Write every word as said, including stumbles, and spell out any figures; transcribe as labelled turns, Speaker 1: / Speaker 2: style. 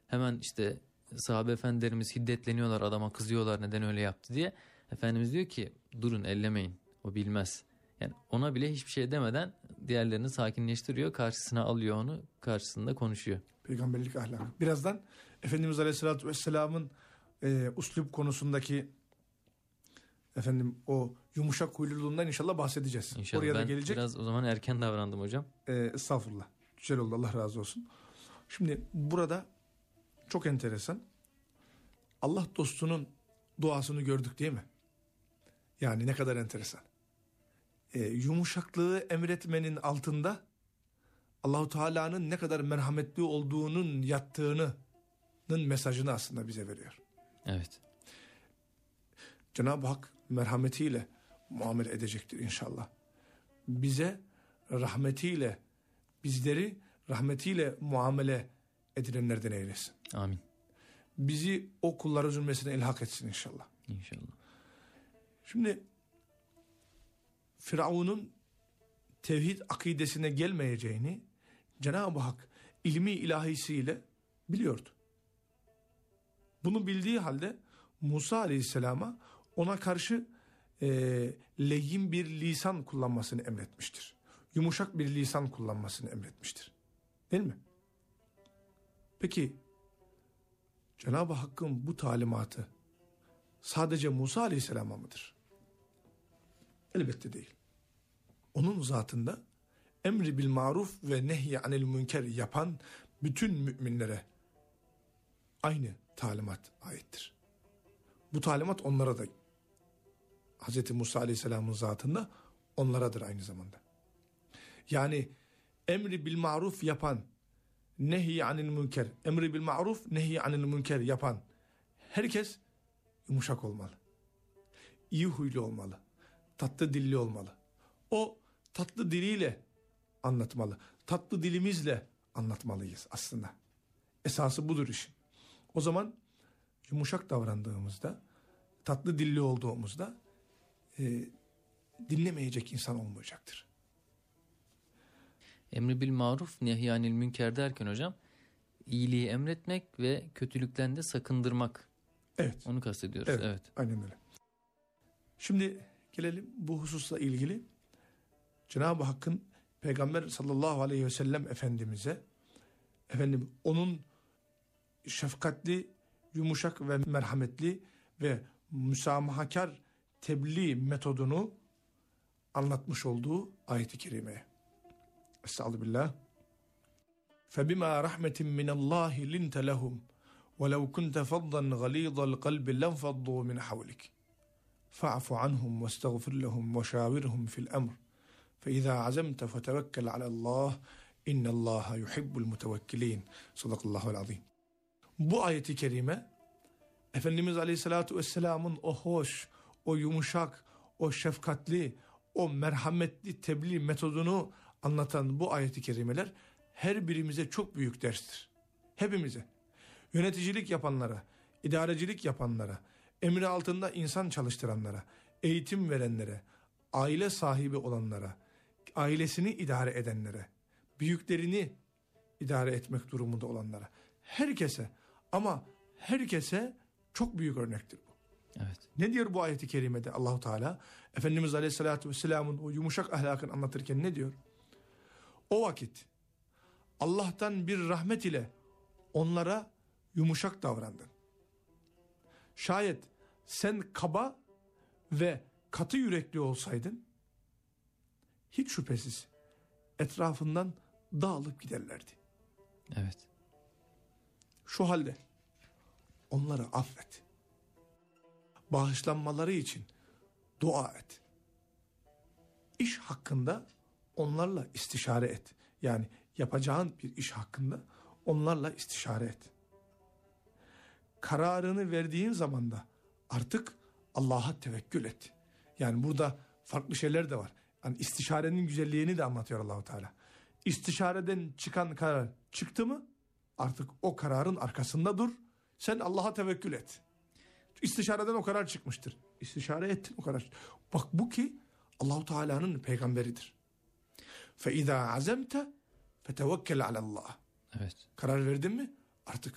Speaker 1: Hemen işte sahabe efendilerimiz hiddetleniyorlar, adama kızıyorlar neden öyle yaptı diye. Efendimiz diyor ki durun, ellemeyin, o bilmez. Yani ona bile hiçbir şey demeden diğerlerini sakinleştiriyor, karşısına alıyor, onu karşısında konuşuyor.
Speaker 2: Peygamberlik ahlakı. Birazdan Efendimiz Aleyhisselatü Vesselam'ın e, uslup konusundaki efendim o yumuşak huyluluğundan inşallah bahsedeceğiz.
Speaker 1: İnşallah.
Speaker 2: Oraya
Speaker 1: ben
Speaker 2: da gelecek.
Speaker 1: Biraz o zaman erken davrandım hocam.
Speaker 2: E, estağfurullah. Güzel oldu, Allah razı olsun. Şimdi burada çok enteresan. Allah dostunun duasını gördük değil mi? Yani ne kadar enteresan. E, yumuşaklığı emretmenin altında Allahu Teala'nın ne kadar merhametli olduğunun yattığının mesajını aslında bize veriyor.
Speaker 1: Evet.
Speaker 2: Cenab-ı Hak merhametiyle muamele edecektir inşallah. Bize rahmetiyle, bizleri rahmetiyle muamele edilenlerden eylesin.
Speaker 1: Amin.
Speaker 2: Bizi o kulları zümresine ilhak etsin inşallah.
Speaker 1: İnşallah.
Speaker 2: Şimdi Firavun'un tevhid akidesine gelmeyeceğini Cenab-ı Hak ilmi ilahisiyle biliyordu. Bunu bildiği halde Musa Aleyhisselam'a ona karşı e, leyyin bir lisan kullanmasını emretmiştir. Yumuşak bir lisan kullanmasını emretmiştir. Değil mi? Peki Cenab-ı Hakk'ın bu talimatı sadece Musa Aleyhisselam'a mıdır? Elbette değil. Onun zatında emri bil maruf ve nehy anil münker yapan bütün müminlere aynı talimat aittir. Bu talimat onlara da, Hz. Musa Aleyhisselam'ın zatında onlaradır aynı zamanda. Yani emri bil maruf yapan, nehy anil münker, emri bil maruf, nehy anil münker yapan herkes yumuşak olmalı. İyi huylu olmalı. Tatlı dilli olmalı. O tatlı diliyle anlatmalı. Tatlı dilimizle anlatmalıyız aslında. Esası budur işin. O zaman yumuşak davrandığımızda, tatlı dilli olduğumuzda e, dinlemeyecek insan olmayacaktır.
Speaker 1: Emri bil maruf, nehyanil münker derken hocam, iyiliği emretmek ve kötülükten de sakındırmak.
Speaker 2: Evet.
Speaker 1: Onu kastediyoruz.
Speaker 2: Evet,
Speaker 1: evet.
Speaker 2: Aynen öyle. Şimdi gelelim bu hususla ilgili Cenab-ı Hakk'ın Peygamber sallallahu aleyhi ve sellem Efendimiz'e, efendim onun şefkatli, yumuşak ve merhametli ve müsamahakar tebliğ metodunu anlatmış olduğu ayet-i kerimeye. Estağfirullah. فَبِمَا رَحْمَةٍ مِّنَ اللّٰهِ لِنْتَ لَهُمْ وَلَوْ كُنْتَ فَضًّا غَلِيظَ الْقَلْبِ لَنْفَضُّوا مِنْ حَوْلِكَ فَاعْفُ عَنْهُمْ وَاسْتَغْفِرْ لَهُمْ وَشَاوِرْهُمْ فِي الْأَمْرِ فَإِذَا عَزَمْتَ فَتَوَكَّلْ عَلَى اللّٰهِ اِنَّ اللّٰهَ يُحِبُّ الْمُتَوَكِّلِينَ Sadakallahul azim. Bu ayeti kerime Efendimiz Aleyhisselatü Vesselam'ın o hoş, o yumuşak, o şefkatli, o merhametli tebliğ metodunu anlatan bu ayeti kerimeler her birimize çok büyük derstir. Hepimize. Yöneticilik yapanlara, idarecilik yapanlara, emri altında insan çalıştıranlara, eğitim verenlere, aile sahibi olanlara, ailesini idare edenlere, büyüklerini idare etmek durumunda olanlara, herkese, ama herkese çok büyük örnektir bu.
Speaker 1: Evet.
Speaker 2: Ne diyor bu ayeti kerimede Allahu Teala? Efendimiz Aleyhisselatü Vesselam'ın o yumuşak ahlakını anlatırken ne diyor? O vakit Allah'tan bir rahmet ile onlara yumuşak davrandın. Şayet sen kaba ve katı yürekli olsaydın, hiç şüphesiz etrafından dağılıp giderlerdi.
Speaker 1: Evet.
Speaker 2: Şu halde onları affet. Bağışlanmaları için dua et. İş hakkında onlarla istişare et. Yani yapacağın bir iş hakkında onlarla istişare et. Kararını verdiğin zaman da artık Allah'a tevekkül et. Yani burada farklı şeyler de var. Yani istişarenin güzelliğini de anlatıyor Allah-u Teala. İstişareden çıkan karar çıktı mı artık o kararın arkasında dur. Sen Allah'a tevekkül et. İstişareden o karar çıkmıştır. İstişare ettin o karar. Bak bu ki Allah-u Teala'nın peygamberidir. فَاِذَا عَزَمْتَ فَتَوَكَّلْ عَلَى اللّٰهِ
Speaker 1: Evet.
Speaker 2: Karar verdin mi artık